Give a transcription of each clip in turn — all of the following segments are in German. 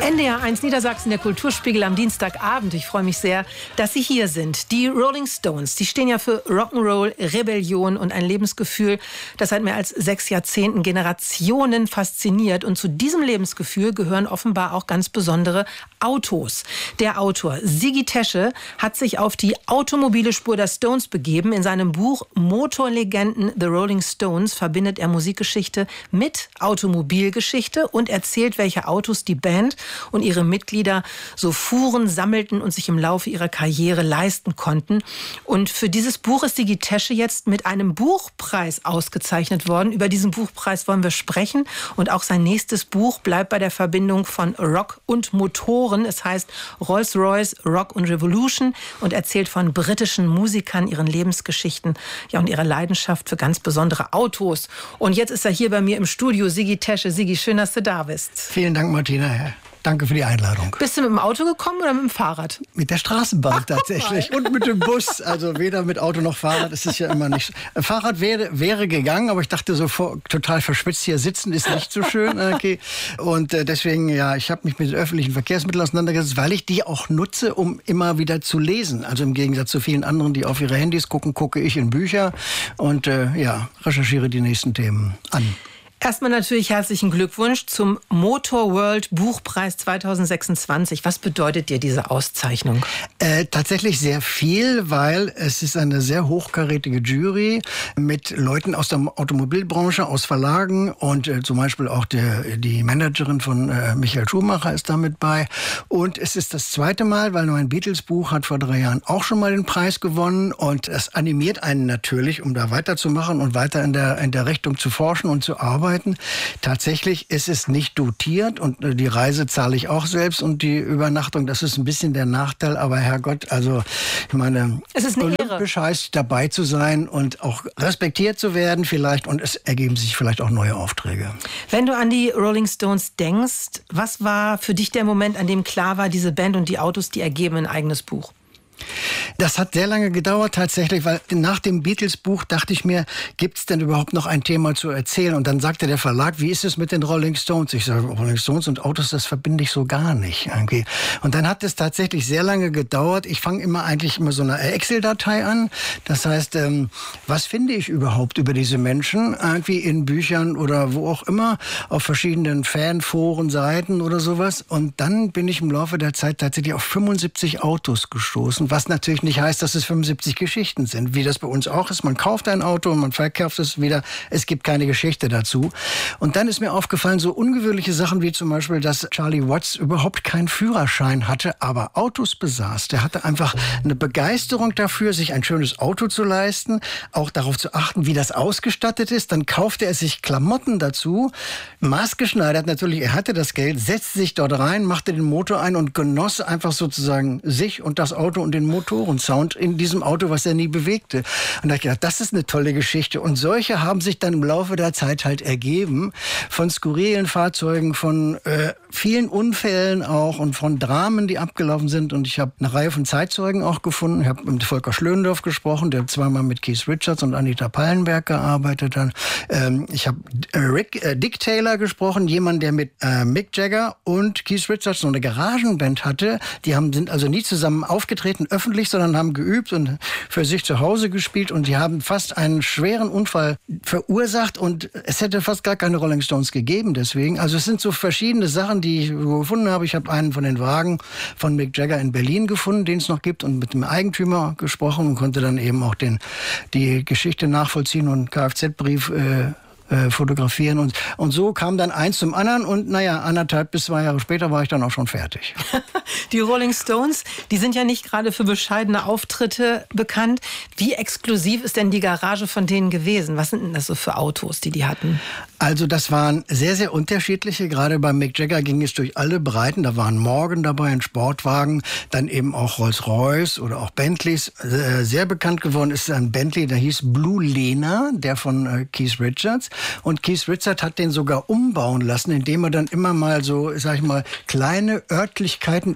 NDR1 Niedersachsen, der Kulturspiegel am Dienstagabend. Ich freue mich sehr, dass Sie hier sind. Die Rolling Stones, die stehen ja für Rock'n'Roll, Rebellion und ein Lebensgefühl, das seit mehr als 6 Jahrzehnten Generationen fasziniert. Und zu diesem Lebensgefühl gehören offenbar auch ganz besondere Autos. Der Autor Siggi Tesche hat sich auf die automobile Spur der Stones begeben. In seinem Buch Motorlegenden The Rolling Stones verbindet er Musikgeschichte mit Automobilgeschichte und erzählt, welche Autos die Band und ihre Mitglieder so fuhren, sammelten und sich im Laufe ihrer Karriere leisten konnten. Und für dieses Buch ist Siggi Tesche jetzt mit einem Buchpreis ausgezeichnet worden. Über diesen Buchpreis wollen wir sprechen. Und auch sein nächstes Buch bleibt bei der Verbindung von Rock und Motoren. Es heißt Rolls-Royce, Rock und Revolution und erzählt von britischen Musikern, ihren Lebensgeschichten, ja, und ihrer Leidenschaft für ganz besondere Autos. Und jetzt ist er hier bei mir im Studio, Siggi Tesche. Siggi, schön, dass du da bist. Vielen Dank, Martina. Danke für die Einladung. Bist du mit dem Auto gekommen oder mit dem Fahrrad? Mit der Straßenbahn tatsächlich. Und mit dem Bus. Also weder mit Auto noch Fahrrad. Das ist ja immer nicht. Fahrrad wäre gegangen, aber ich dachte so total verschwitzt hier sitzen ist nicht so schön. Okay. Und deswegen, ja, ich habe mich mit öffentlichen Verkehrsmitteln auseinandergesetzt, weil ich die auch nutze, um immer wieder zu lesen. Also im Gegensatz zu vielen anderen, die auf ihre Handys gucken, gucke ich in Bücher und recherchiere die nächsten Themen an. Erstmal natürlich herzlichen Glückwunsch zum Motor World Buchpreis 2026. Was bedeutet dir diese Auszeichnung? Tatsächlich sehr viel, weil es ist eine sehr hochkarätige Jury mit Leuten aus der Automobilbranche, aus Verlagen und zum Beispiel auch die Managerin von Michael Schumacher ist damit bei. Und es ist das zweite Mal, weil mein Beatles-Buch hat vor 3 Jahren auch schon mal den Preis gewonnen und es animiert einen natürlich, um da weiterzumachen und weiter in der Richtung zu forschen und zu arbeiten. Tatsächlich ist es nicht dotiert und die Reise zahle ich auch selbst und die Übernachtung, das ist ein bisschen der Nachteil, aber Herrgott, also ich meine, es ist eine olympisch heißt dabei zu sein und auch respektiert zu werden vielleicht und es ergeben sich vielleicht auch neue Aufträge. Wenn du an die Rolling Stones denkst, was war für dich der Moment, an dem klar war, diese Band und die Autos, die ergeben ein eigenes Buch? Das hat sehr lange gedauert tatsächlich, weil nach dem Beatles-Buch dachte ich mir, gibt es denn überhaupt noch ein Thema zu erzählen? Und dann sagte der Verlag, wie ist es mit den Rolling Stones? Ich sage, Rolling Stones und Autos, das verbinde ich so gar nicht irgendwie. Und dann hat es tatsächlich sehr lange gedauert. Ich fange eigentlich immer so eine Excel-Datei an. Das heißt, was finde ich überhaupt über diese Menschen? Irgendwie in Büchern oder wo auch immer, auf verschiedenen Fanforen, Seiten oder sowas. Und dann bin ich im Laufe der Zeit tatsächlich auf 75 Autos gestoßen. Was natürlich nicht heißt, dass es 75 Geschichten sind, wie das bei uns auch ist. Man kauft ein Auto und man verkauft es wieder. Es gibt keine Geschichte dazu. Und dann ist mir aufgefallen, so ungewöhnliche Sachen wie zum Beispiel, dass Charlie Watts überhaupt keinen Führerschein hatte, aber Autos besaß. Der hatte einfach eine Begeisterung dafür, sich ein schönes Auto zu leisten, auch darauf zu achten, wie das ausgestattet ist. Dann kaufte er sich Klamotten dazu, maßgeschneidert natürlich. Er hatte das Geld, setzte sich dort rein, machte den Motor ein und genoss einfach sozusagen sich und das Auto und den Motorensound in diesem Auto, was er nie bewegte. Und da habe ich gedacht, das ist eine tolle Geschichte. Und solche haben sich dann im Laufe der Zeit halt ergeben. Von skurrilen Fahrzeugen, von vielen Unfällen auch und von Dramen, die abgelaufen sind. Und ich habe eine Reihe von Zeitzeugen auch gefunden. Ich habe mit Volker Schlöndorff gesprochen, der zweimal mit Keith Richards und Anita Pallenberg gearbeitet hat. Ich habe Dick Taylor gesprochen, jemand, der mit Mick Jagger und Keith Richards so eine Garagenband hatte. Sind also nie zusammen aufgetreten, öffentlich, sondern haben geübt und für sich zu Hause gespielt und die haben fast einen schweren Unfall verursacht und es hätte fast gar keine Rolling Stones gegeben deswegen. Also es sind so verschiedene Sachen, die ich gefunden habe. Ich habe einen von den Wagen von Mick Jagger in Berlin gefunden, den es noch gibt und mit dem Eigentümer gesprochen und konnte dann eben auch die Geschichte nachvollziehen und Kfz-Brief fotografieren und so kam dann eins zum anderen und 1,5 bis 2 Jahre später war ich dann auch schon fertig. Die Rolling Stones, die sind ja nicht gerade für bescheidene Auftritte bekannt. Wie exklusiv ist denn die Garage von denen gewesen? Was sind denn das so für Autos, die hatten? Also das waren sehr, sehr unterschiedliche. Gerade bei Mick Jagger ging es durch alle Breiten. Da waren Morgan dabei, ein Sportwagen, dann eben auch Rolls-Royce oder auch Bentleys. Sehr bekannt geworden ist ein Bentley, der hieß Blue Lena, der von Keith Richards. Und Keith Richards hat den sogar umbauen lassen, indem er dann immer mal so, sag ich mal, kleine Örtlichkeiten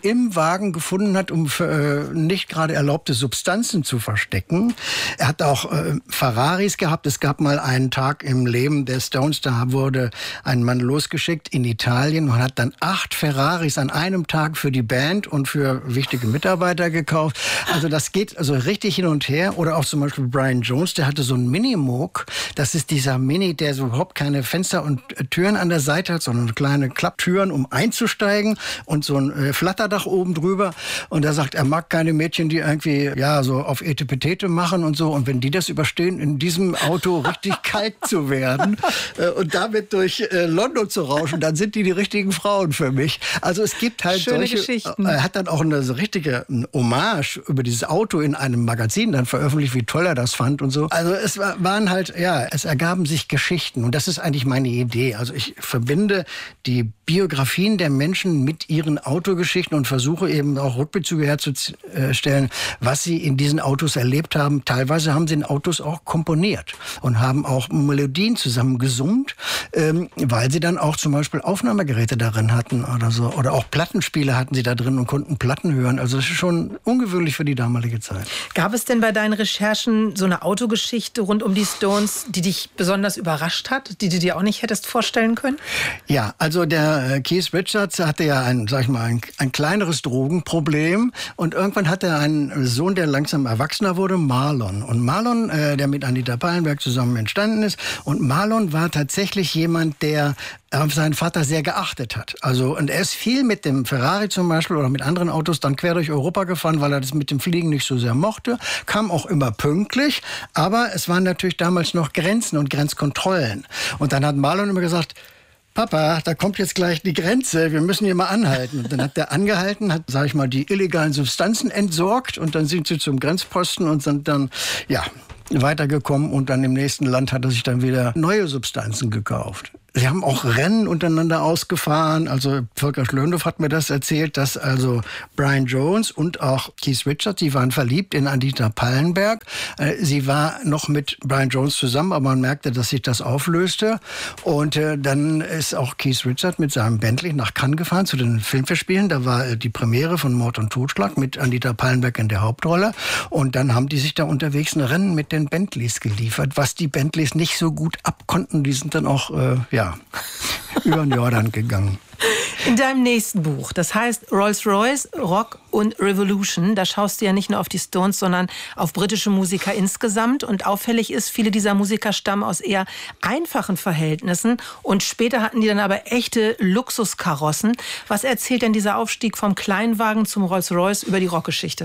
im Wagen gefunden hat, um nicht gerade erlaubte Substanzen zu verstecken. Er hat auch Ferraris gehabt. Es gab mal einen Tag im Leben der Stones, da wurde ein Mann losgeschickt in Italien und hat dann 8 Ferraris an einem Tag für die Band und für wichtige Mitarbeiter gekauft. Also das geht also richtig hin und her. Oder auch zum Beispiel Brian Jones, der hatte so einen Minimoog. Das ist dieser Mini, der so überhaupt keine Fenster und Türen an der Seite hat, sondern kleine Klapptüren, um einzusteigen und so ein Flatterdach oben drüber. Und er sagt, er mag keine Mädchen, die irgendwie ja so auf Etepetete machen und so. Und wenn die das überstehen, in diesem Auto richtig kalt zu werden und damit durch London zu rauschen, dann sind die richtigen Frauen für mich. Also es gibt halt schöne solche Geschichten. Er hat dann auch eine so richtige Hommage über dieses Auto in einem Magazin dann veröffentlicht, wie toll er das fand und so. Also es waren halt, ja, es ergaben sich Geschichten. Und das ist eigentlich meine Idee. Also ich verbinde die Biografien der Menschen mit ihren Autogeschichten und versuche eben auch Rückbezüge herzustellen, was sie in diesen Autos erlebt haben. Teilweise haben sie in Autos auch komponiert und haben auch Melodien zusammen gesummt, weil sie dann auch zum Beispiel Aufnahmegeräte darin hatten oder so. Oder auch Plattenspiele hatten sie da drin und konnten Platten hören. Also das ist schon ungewöhnlich für die damalige Zeit. Gab es denn bei deinen Recherchen so eine Autogeschichte rund um die Stones, die dich besonders überrascht hat, die du dir auch nicht hättest vorstellen können? Ja, also der Keith Richards hatte ja ein kleineres Drogenproblem und irgendwann hatte er einen Sohn, der langsam erwachsener wurde, Marlon. Und Marlon, der mit Anita Pallenberg zusammen entstanden ist, und Marlon war tatsächlich jemand, der auf seinen Vater sehr geachtet hat. Also, und er ist viel mit dem Ferrari zum Beispiel oder mit anderen Autos dann quer durch Europa gefahren, weil er das mit dem Fliegen nicht so sehr mochte. Kam auch immer pünktlich, aber es waren natürlich damals noch Grenzen und Grenzkontrollen. Und dann hat Marlon immer gesagt, Papa, da kommt jetzt gleich die Grenze, wir müssen hier mal anhalten. Und dann hat der angehalten, hat, sag ich mal, die illegalen Substanzen entsorgt und dann sind sie zum Grenzposten und sind dann, ja, weitergekommen und dann im nächsten Land hat er sich dann wieder neue Substanzen gekauft. Sie haben auch Rennen untereinander ausgefahren. Also Volker Schlöndorff hat mir das erzählt, dass also Brian Jones und auch Keith Richards, die waren verliebt in Anita Pallenberg. Sie war noch mit Brian Jones zusammen, aber man merkte, dass sich das auflöste. Und dann ist auch Keith Richards mit seinem Bentley nach Cannes gefahren zu den Filmfestspielen. Da war die Premiere von Mord und Totschlag mit Anita Pallenberg in der Hauptrolle. Und dann haben die sich da unterwegs ein Rennen mit den Bentleys geliefert, was die Bentleys nicht so gut abkonnten. Die sind dann auch, über den Jordan gegangen. In deinem nächsten Buch, das heißt Rolls-Royce, Rock und Revolution, da schaust du ja nicht nur auf die Stones, sondern auf britische Musiker insgesamt. Und auffällig ist, viele dieser Musiker stammen aus eher einfachen Verhältnissen und später hatten die dann aber echte Luxuskarossen. Was erzählt denn dieser Aufstieg vom Kleinwagen zum Rolls-Royce über die Rockgeschichte?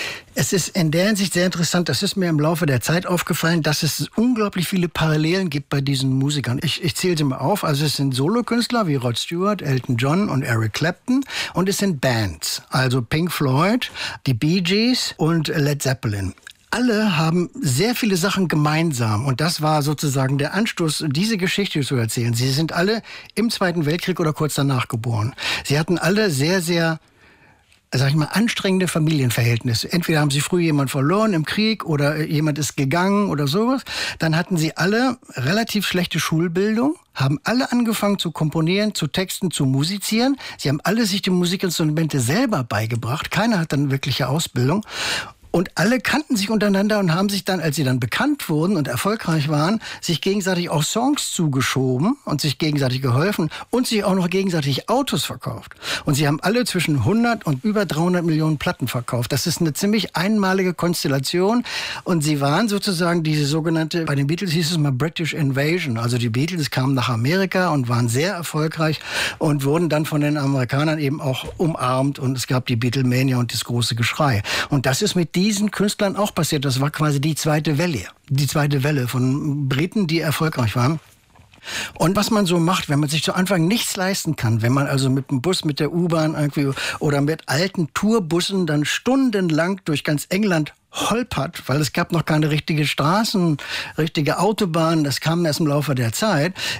Es ist in der Hinsicht sehr interessant, das ist mir im Laufe der Zeit aufgefallen, dass es unglaublich viele Parallelen gibt bei diesen Musikern. Ich zähle sie mal auf, also es sind Solokünstler wie Rod Stewart, Elton John und Eric Clapton und es sind Bands, also Pink Floyd, die Bee Gees und Led Zeppelin. Alle haben sehr viele Sachen gemeinsam und das war sozusagen der Anstoß, diese Geschichte zu erzählen. Sie sind alle im Zweiten Weltkrieg oder kurz danach geboren. Sie hatten alle sehr, sehr, sag ich mal, anstrengende Familienverhältnisse. Entweder haben sie früh jemand verloren im Krieg oder jemand ist gegangen oder sowas. Dann hatten sie alle relativ schlechte Schulbildung, haben alle angefangen zu komponieren, zu texten, zu musizieren. Sie haben alle sich die Musikinstrumente selber beigebracht. Keiner hat dann wirkliche Ausbildung. Und alle kannten sich untereinander und haben sich dann, als sie dann bekannt wurden und erfolgreich waren, sich gegenseitig auch Songs zugeschoben und sich gegenseitig geholfen und sich auch noch gegenseitig Autos verkauft. Und sie haben alle zwischen 100 und über 300 Millionen Platten verkauft. Das ist eine ziemlich einmalige Konstellation. Und sie waren sozusagen diese sogenannte, bei den Beatles hieß es mal British Invasion. Also die Beatles kamen nach Amerika und waren sehr erfolgreich und wurden dann von den Amerikanern eben auch umarmt. Und es gab die Beatlemania und das große Geschrei. Und das ist mit diesen Künstlern auch passiert. Das war quasi die zweite Welle von Briten, die erfolgreich waren. Und was man so macht, wenn man sich zu Anfang nichts leisten kann, wenn man also mit dem Bus, mit der U-Bahn irgendwie oder mit alten Tourbussen dann stundenlang durch ganz England holpert, weil es gab noch keine richtige Straßen, richtige Autobahnen, das kam erst im Laufe der Zeit, dann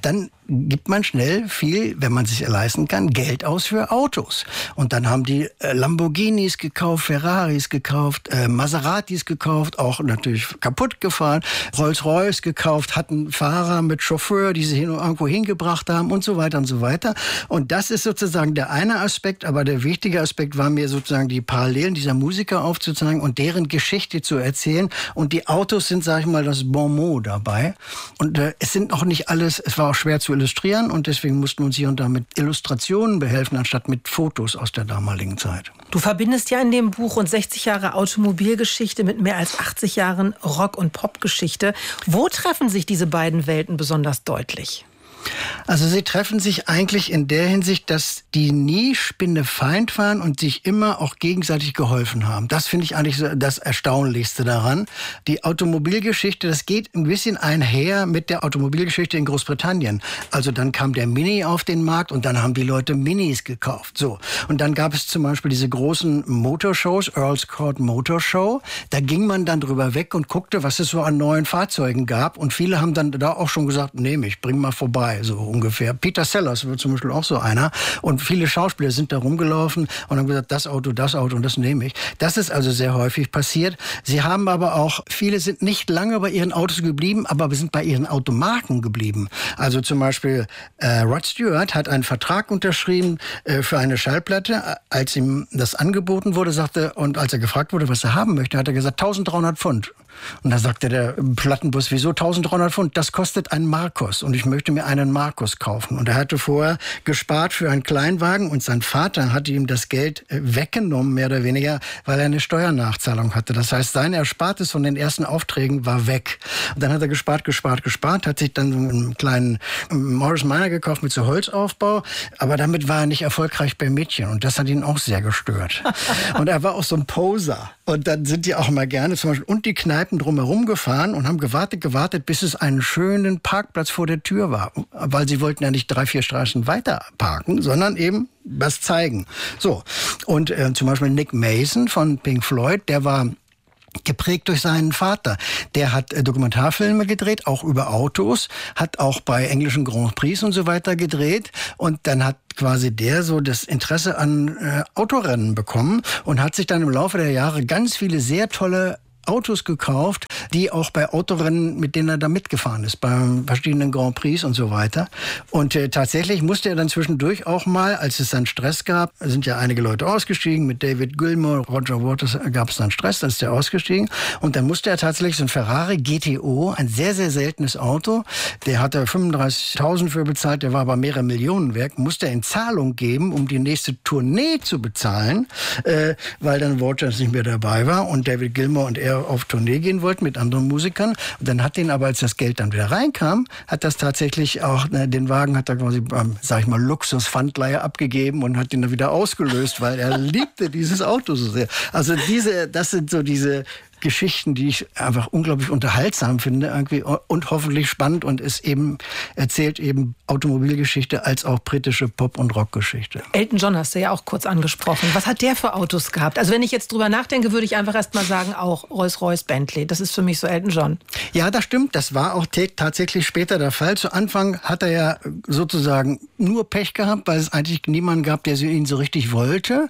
gibt man schnell viel, wenn man sich leisten kann, Geld aus für Autos. Und dann haben die Lamborghinis gekauft, Ferraris gekauft, Maseratis gekauft, auch natürlich kaputt gefahren, Rolls-Royce gekauft, hatten Fahrer mit Chauffeur, die sie irgendwo hingebracht haben und so weiter und so weiter. Und das ist sozusagen der eine Aspekt, aber der wichtige Aspekt war mir sozusagen die Parallelen dieser Musiker aufzuzeigen und deren Geschichte zu erzählen. Und die Autos sind, sage ich mal, das Bon mot dabei. Und es sind auch nicht alles, es war auch schwer zu illustrieren und deswegen mussten wir uns hier und da mit Illustrationen behelfen, anstatt mit Fotos aus der damaligen Zeit. Du verbindest ja in dem Buch rund 60 Jahre Automobilgeschichte mit mehr als 80 Jahren Rock- und Popgeschichte. Wo treffen sich diese beiden Welten besonders deutlich? Also sie treffen sich eigentlich in der Hinsicht, dass die nie Spinnefeind waren und sich immer auch gegenseitig geholfen haben. Das finde ich eigentlich so das Erstaunlichste daran. Die Automobilgeschichte, das geht ein bisschen einher mit der Automobilgeschichte in Großbritannien. Also dann kam der Mini auf den Markt und dann haben die Leute Minis gekauft. So. Und dann gab es zum Beispiel diese großen Motorshows, Earl's Court Motor Show. Da ging man dann drüber weg und guckte, was es so an neuen Fahrzeugen gab. Und viele haben dann da auch schon gesagt, nehme ich, bring mal vorbei. So ungefähr. Peter Sellers war zum Beispiel auch so einer. Und viele Schauspieler sind da rumgelaufen und haben gesagt, das Auto und das nehme ich. Das ist also sehr häufig passiert. Sie haben aber auch, viele sind nicht lange bei ihren Autos geblieben, aber sind bei ihren Automarken geblieben. Also zum Beispiel Rod Stewart hat einen Vertrag unterschrieben für eine Schallplatte. Als ihm das angeboten wurde, und als er gefragt wurde, was er haben möchte, hat er gesagt, 1300 Pfund. Und da sagte der Plattenbus, wieso 1300 Pfund? Das kostet ein Marcos und ich möchte mir einen Marcos kaufen. Und er hatte vorher gespart für einen Kleinwagen und sein Vater hatte ihm das Geld weggenommen, mehr oder weniger, weil er eine Steuernachzahlung hatte. Das heißt, sein Erspartes von den ersten Aufträgen war weg. Und dann hat er gespart, hat sich dann so einen kleinen Morris Minor gekauft mit so Holzaufbau, aber damit war er nicht erfolgreich bei Mädchen und das hat ihn auch sehr gestört. Und er war auch so ein Poser. Und dann sind die auch mal gerne zum Beispiel und die Kneipen drumherum gefahren und haben gewartet, bis es einen schönen Parkplatz vor der Tür war. Weil sie wollten ja nicht 3, 4 Straßen weiter parken, sondern eben was zeigen. So. Und zum Beispiel Nick Mason von Pink Floyd, der war geprägt durch seinen Vater. Der hat Dokumentarfilme gedreht, auch über Autos, hat auch bei englischen Grand Prix und so weiter gedreht. Und dann hat quasi der so das Interesse an Autorennen bekommen und hat sich dann im Laufe der Jahre ganz viele sehr tolle Autos gekauft, die auch bei Autorennen, mit denen er da mitgefahren ist, bei verschiedenen Grand Prix und so weiter. Und tatsächlich musste er dann zwischendurch auch mal, als es dann Stress gab, sind ja einige Leute ausgestiegen, mit David Gilmour, Roger Waters gab es dann Stress, dann ist er ausgestiegen. Und dann musste er tatsächlich so ein Ferrari GTO, ein sehr, sehr seltenes Auto, der hat er 35.000 für bezahlt, der war aber mehrere Millionen wert, musste er in Zahlung geben, um die nächste Tournee zu bezahlen, weil dann Waters nicht mehr dabei war und David Gilmour und er auf Tournee gehen wollten mit anderen Musikern. Und dann hat den aber, als das Geld dann wieder reinkam, hat das tatsächlich auch, den Wagen hat er quasi, sag ich mal, Luxus-Pfandleihe abgegeben und hat ihn dann wieder ausgelöst, weil er liebte dieses Auto so sehr. Also das sind so diese Geschichten, die ich einfach unglaublich unterhaltsam finde irgendwie und hoffentlich spannend und es eben erzählt eben Automobilgeschichte als auch britische Pop- und Rockgeschichte. Elton John hast du ja auch kurz angesprochen. Was hat der für Autos gehabt? Also wenn ich jetzt drüber nachdenke, würde ich einfach erst mal sagen, auch Rolls-Royce, Bentley. Das ist für mich so Elton John. Ja, das stimmt. Das war auch tatsächlich später der Fall. Zu Anfang hat er ja sozusagen nur Pech gehabt, weil es eigentlich niemanden gab, der ihn so richtig wollte.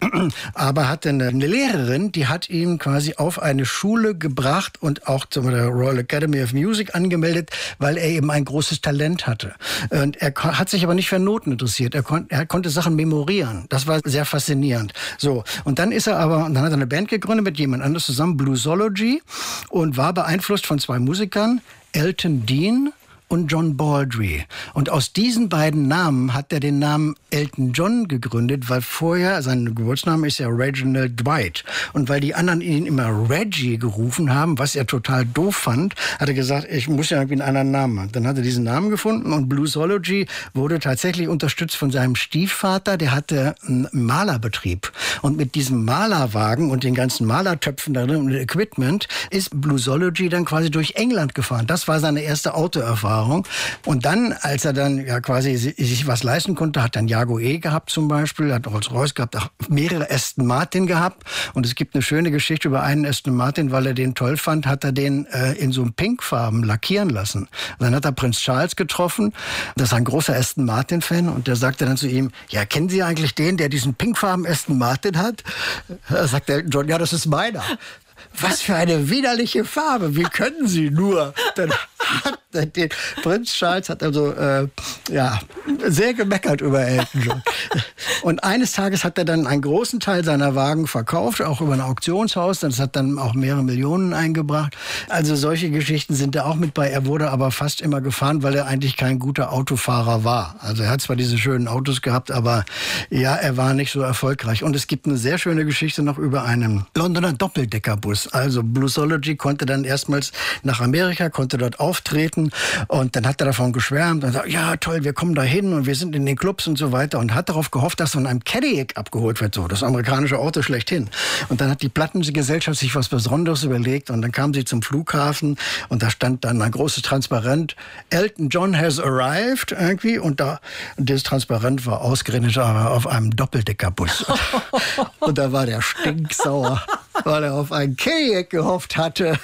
Aber hatte eine Lehrerin, die hat ihn quasi auf eine Schule gebracht und auch zur Royal Academy of Music angemeldet, weil er eben ein großes Talent hatte. Und er hat sich aber nicht für Noten interessiert. Er konnte Sachen memorieren. Das war sehr faszinierend. So. Und dann dann hat er eine Band gegründet mit jemand anderes zusammen, Bluesology, und war beeinflusst von 2 Musikern, Elton Dean und John Baldry. Und aus diesen beiden Namen hat er den Namen Elton John gegründet, weil vorher, sein Geburtsname ist ja Reginald Dwight. Und weil die anderen ihn immer Reggie gerufen haben, was er total doof fand, hat er gesagt, ich muss ja irgendwie einen anderen Namen haben. Dann hat er diesen Namen gefunden und Bluesology wurde tatsächlich unterstützt von seinem Stiefvater, der hatte einen Malerbetrieb. Und mit diesem Malerwagen und den ganzen Malertöpfen darin und Equipment ist Bluesology dann quasi durch England gefahren. Das war seine erste Autoerfahrung. Erfahrung. Und dann, als er dann ja quasi sich was leisten konnte, hat dann Jaguar E gehabt zum Beispiel, hat Rolls-Royce gehabt, auch mehrere Aston Martin gehabt. Und es gibt eine schöne Geschichte über einen Aston Martin, weil er den toll fand, hat er den in so Pinkfarben lackieren lassen. Und dann hat er Prinz Charles getroffen, das ist ein großer Aston Martin-Fan, und der sagte dann zu ihm, ja, kennen Sie eigentlich den, der diesen pinkfarben Aston Martin hat? Da sagt Elton John, ja, das ist meiner. Was für eine widerliche Farbe, wie können Sie nur? Dann hat den Prinz Charles hat also sehr gemeckert über Elton John. Und eines Tages hat er dann einen großen Teil seiner Wagen verkauft, auch über ein Auktionshaus. Das hat dann auch mehrere Millionen eingebracht. Also solche Geschichten sind da auch mit bei. Er wurde aber fast immer gefahren, weil er eigentlich kein guter Autofahrer war. Also er hat zwar diese schönen Autos gehabt, aber ja, er war nicht so erfolgreich. Und es gibt eine sehr schöne Geschichte noch über einen Londoner Doppeldeckerbus. Also Bluesology konnte dann erstmals nach Amerika, konnte dort auftreten, und dann hat er davon geschwärmt und sagt, ja toll, wir kommen da hin und wir sind in den Clubs und so weiter, und hat darauf gehofft, dass von einem Cadillac abgeholt wird, so das amerikanische Auto schlechthin. Und dann hat die Plattengesellschaft sich was Besonderes überlegt, und dann kam sie zum Flughafen und da stand dann ein großes Transparent, Elton John has arrived irgendwie, und dieses Transparent war ausgerechnet auf einem Doppeldeckerbus. Und da war der stinksauer, weil er auf einen Cadillac gehofft hatte.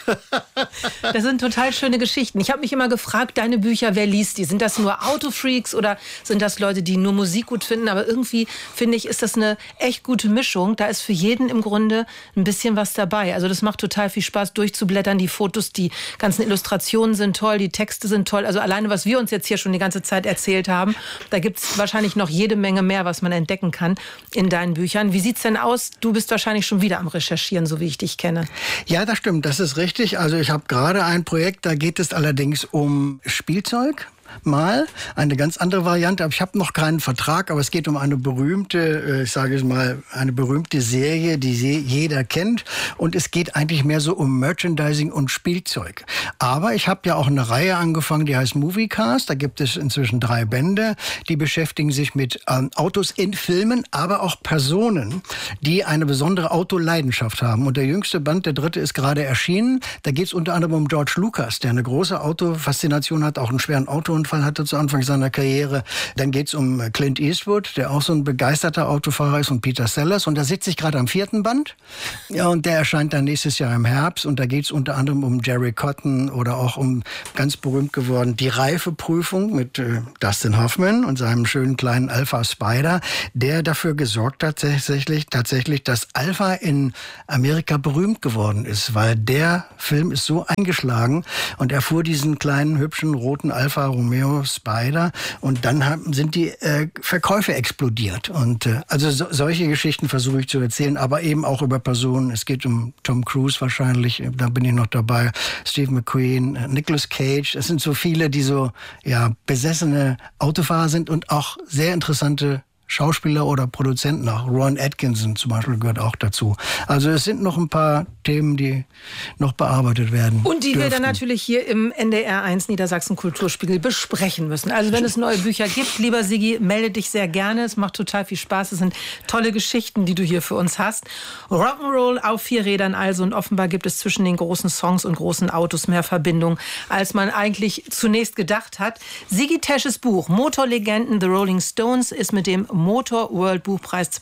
Das sind total schöne Geschichten. Ich habe mich immer gefragt, deine Bücher, wer liest die? Sind das nur Autofreaks oder sind das Leute, die nur Musik gut finden? Aber irgendwie, finde ich, ist das eine echt gute Mischung. Da ist für jeden im Grunde ein bisschen was dabei. Also das macht total viel Spaß, durchzublättern. Die Fotos, die ganzen Illustrationen sind toll, die Texte sind toll. Also alleine, was wir uns jetzt hier schon die ganze Zeit erzählt haben, da gibt es wahrscheinlich noch jede Menge mehr, was man entdecken kann in deinen Büchern. Wie sieht's denn aus? Du bist wahrscheinlich schon wieder am Recherchieren, so wie ich dich kenne. Ja, das stimmt, das ist richtig. Also ich habe gerade ein Projekt, da geht es allerdings um Spielzeug. Mal eine ganz andere Variante, aber ich habe noch keinen Vertrag, aber es geht um eine berühmte, ich sage es mal, eine berühmte Serie, die jeder kennt, und es geht eigentlich mehr so um Merchandising und Spielzeug. Aber ich habe ja auch eine Reihe angefangen, die heißt Moviecast, da gibt es inzwischen 3 Bände, die beschäftigen sich mit Autos in Filmen, aber auch Personen, die eine besondere Autoleidenschaft haben. Und der jüngste Band, der 3., ist gerade erschienen, da geht es unter anderem um George Lucas, der eine große Autofaszination hat, auch einen schweren Autounfall hatte zu Anfang seiner Karriere. Dann geht es um Clint Eastwood, der auch so ein begeisterter Autofahrer ist, und Peter Sellers. Und da sitze ich gerade am 4. Band. Ja, und der erscheint dann nächstes Jahr im Herbst. Und da geht es unter anderem um Jerry Cotton oder auch um, ganz berühmt geworden, die Reifeprüfung mit Dustin Hoffman und seinem schönen kleinen Alfa Spider, der dafür gesorgt hat, tatsächlich, dass Alfa in Amerika berühmt geworden ist. Weil der Film ist so eingeschlagen, und er fuhr diesen kleinen, hübschen, roten Alfa Romeo Spider, und dann sind die Verkäufe explodiert. Und also solche Geschichten versuche ich zu erzählen, aber eben auch über Personen. Es geht um Tom Cruise wahrscheinlich, da bin ich noch dabei, Steve McQueen, Nicolas Cage. Es sind so viele, die so besessene Autofahrer sind und auch sehr interessante Schauspieler oder Produzenten, auch Ron Atkinson zum Beispiel gehört auch dazu. Also es sind noch ein paar Themen, die noch bearbeitet werden und die dürften. wir dann natürlich hier im NDR1 Niedersachsen Kulturspiegel besprechen müssen. Also wenn es neue Bücher gibt, lieber Sigi, melde dich sehr gerne. Es macht total viel Spaß. Es sind tolle Geschichten, die du hier für uns hast. Rock'n'Roll auf 4 Rädern also, und offenbar gibt es zwischen den großen Songs und großen Autos mehr Verbindung, als man eigentlich zunächst gedacht hat. Sigi Tesches Buch Motorlegenden The Rolling Stones ist mit dem Motor World Buchpreis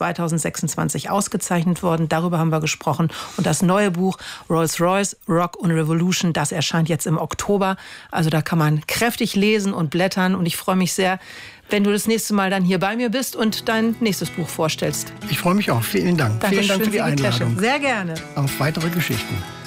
2026 ausgezeichnet worden. Darüber haben wir gesprochen. Und das neue Buch Rolls-Royce, Rock und Revolution, das erscheint jetzt im Oktober. Also da kann man kräftig lesen und blättern. Und ich freue mich sehr, wenn du das nächste Mal dann hier bei mir bist und dein nächstes Buch vorstellst. Ich freue mich auch. Vielen Dank. Dankeschön, Vielen Dank für die Einladung. Sehr gerne. Auf weitere Geschichten.